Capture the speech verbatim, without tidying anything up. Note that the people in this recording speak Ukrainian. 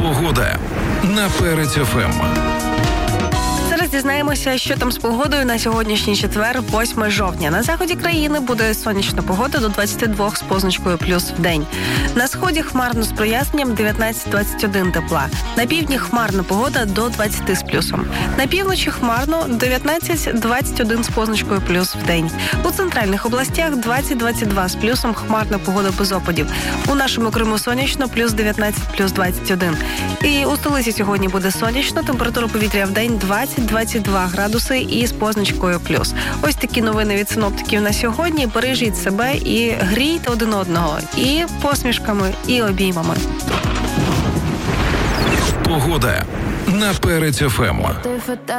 Погода на Перець еф ем. Зараз дізнаємося, що там з погодою на сьогоднішній четвер, восьмого жовтня. На заході країни буде сонячна погода до двадцяти двох з позначкою плюс в день. На сході хмарно з проясненням дев'ятнадцять двадцять один тепла. На півдні хмарна погода до двадцяти з плюсом. На півночі хмарно дев'ятнадцять двадцять один з позначкою плюс в день. У центральних областях двадцять двадцять два з плюсом, хмарна погода без опадів. У нашому Криму сонячно, плюс дев'ятнадцять, плюс двадцять один. І у столиці сьогодні буде сонячно, температура повітря в день двадцять двадцять два градуси і з позначкою плюс. Ось такі новини від синоптиків на сьогодні. Бережіть себе і грійте один одного. І посмішками, і обіймами. Погода на Перець еф ем.